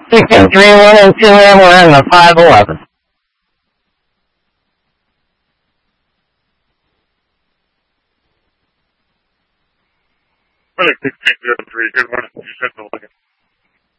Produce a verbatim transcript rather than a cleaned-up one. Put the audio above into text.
six and three one and two M, we're in the five eleven. Six zero three, good morning. You said the Lincoln.